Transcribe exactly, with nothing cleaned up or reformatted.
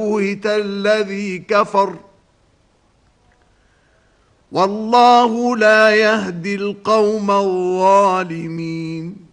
فبهت الذي كفر والله لا يهدي القوم الظالمين